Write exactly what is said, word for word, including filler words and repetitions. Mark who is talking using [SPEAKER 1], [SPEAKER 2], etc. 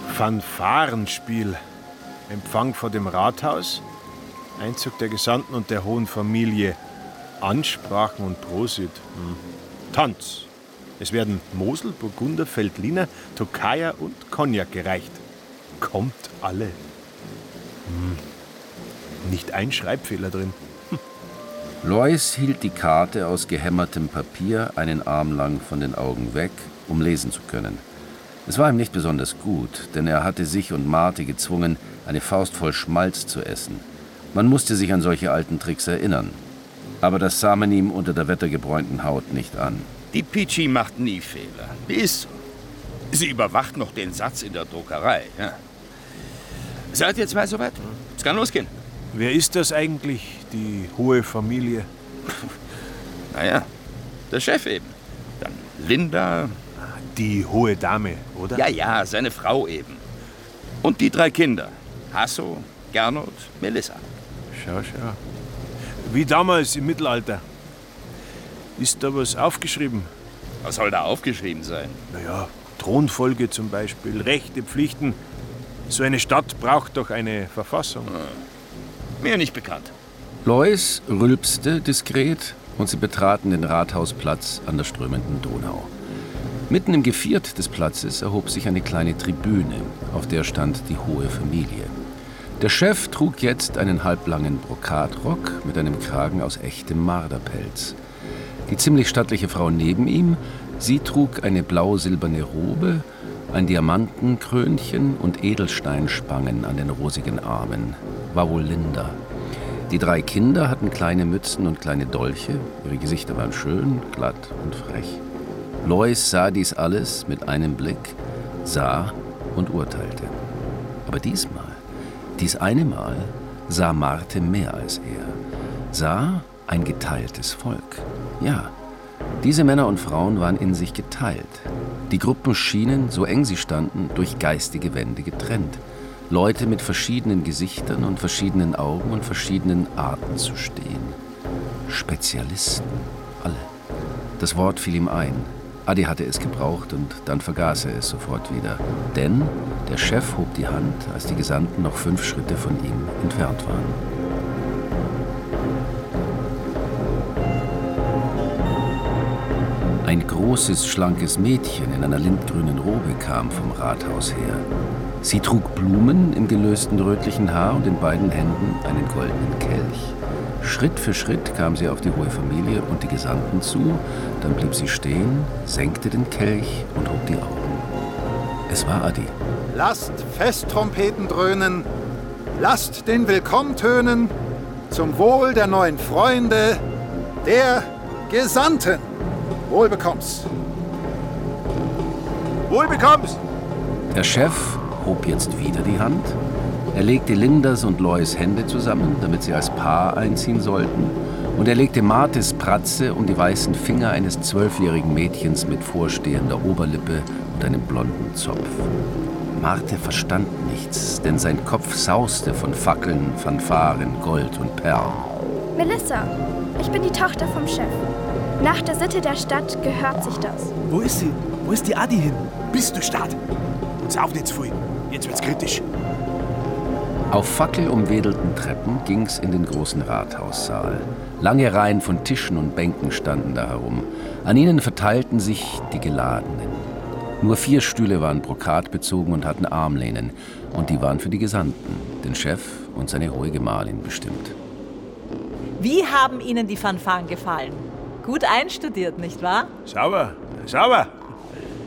[SPEAKER 1] Fanfarenspiel. Empfang vor dem Rathaus, Einzug der Gesandten und der hohen Familie, Ansprachen und Prosit. Hm. Tanz. Es werden Mosel, Burgunder, Veltliner, Tokayer und Cognac gereicht. Kommt alle. Hm. Nicht ein Schreibfehler drin. Hm.
[SPEAKER 2] Lois hielt die Karte aus gehämmertem Papier einen Arm lang von den Augen weg, um lesen zu können. Es war ihm nicht besonders gut, denn er hatte sich und Marthe gezwungen, eine Faust voll Schmalz zu essen. Man musste sich an solche alten Tricks erinnern. Aber das sah man ihm unter der wettergebräunten Haut nicht an.
[SPEAKER 3] Die Pichi macht nie Fehler. Die ist so. Sie überwacht noch den Satz in der Druckerei. Ja. Seid ihr zwei soweit? Es kann losgehen.
[SPEAKER 1] Wer ist das eigentlich, die hohe Familie?
[SPEAKER 3] Naja, der Chef eben. Dann Linda.
[SPEAKER 1] Die hohe Dame, oder?
[SPEAKER 3] Ja, ja, seine Frau eben. Und die drei Kinder. Hasso, Gernot, Melissa.
[SPEAKER 1] Schau, schau. Wie damals im Mittelalter. Ist da was aufgeschrieben?
[SPEAKER 3] Was soll da aufgeschrieben sein?
[SPEAKER 1] Naja, Thronfolge zum Beispiel, Rechte, Pflichten. So eine Stadt braucht doch eine Verfassung.
[SPEAKER 3] Hm. Mir nicht bekannt.
[SPEAKER 2] Lois rülpste diskret und sie betraten den Rathausplatz an der strömenden Donau. Mitten im Geviert des Platzes erhob sich eine kleine Tribüne, auf der stand die hohe Familie. Der Chef trug jetzt einen halblangen Brokatrock mit einem Kragen aus echtem Marderpelz. Die ziemlich stattliche Frau neben ihm, sie trug eine blau-silberne Robe, ein Diamantenkrönchen und Edelsteinspangen an den rosigen Armen. War wohl Linda. Die drei Kinder hatten kleine Mützen und kleine Dolche. Ihre Gesichter waren schön, glatt und frech. Lois sah dies alles mit einem Blick, sah und urteilte. Aber diesmal, dies eine Mal, sah Marthe mehr als er. Sah ein geteiltes Volk. Ja, diese Männer und Frauen waren in sich geteilt. Die Gruppen schienen, so eng sie standen, durch geistige Wände getrennt. Leute mit verschiedenen Gesichtern und verschiedenen Augen und verschiedenen Arten zu stehen. Spezialisten, alle. Das Wort fiel ihm ein. Adi hatte es gebraucht und dann vergaß er es sofort wieder. Denn der Chef hob die Hand, als die Gesandten noch fünf Schritte von ihm entfernt waren. Ein großes, schlankes Mädchen in einer lindgrünen Robe kam vom Rathaus her. Sie trug Blumen im gelösten rötlichen Haar und in beiden Händen einen goldenen Kelch. Schritt für Schritt kam sie auf die hohe Familie und die Gesandten zu, dann blieb sie stehen, senkte den Kelch und hob die Augen. Es war Adi.
[SPEAKER 4] Lasst Festtrompeten dröhnen, lasst den Willkommen tönen, zum Wohl der neuen Freunde, der Gesandten. Wohl bekomm's. Wohl bekomm's.
[SPEAKER 2] Der Chef hob jetzt wieder die Hand. Er legte Lindas und Lois Hände zusammen, damit sie als Paar einziehen sollten. Und er legte Marthes Pratze um die weißen Finger eines zwölfjährigen Mädchens mit vorstehender Oberlippe und einem blonden Zopf. Marthe verstand nichts, denn sein Kopf sauste von Fackeln, Fanfaren, Gold und Perlen.
[SPEAKER 5] Melissa, ich bin die Tochter vom Chef. Nach der Sitte der Stadt gehört sich das.
[SPEAKER 6] Wo ist sie? Wo ist die Adi hin? Bist du Stadt? Und sauf nicht zu viel. Jetzt wird's kritisch.
[SPEAKER 2] Auf fackelumwedelten Treppen ging's in den großen Rathaussaal. Lange Reihen von Tischen und Bänken standen da herum. An ihnen verteilten sich die Geladenen. Nur vier Stühle waren brokatbezogen und hatten Armlehnen. Und die waren für die Gesandten, den Chef und seine hohe Gemahlin bestimmt.
[SPEAKER 7] Wie haben Ihnen die Fanfaren gefallen? Gut einstudiert, nicht wahr?
[SPEAKER 1] Sauber, sauber.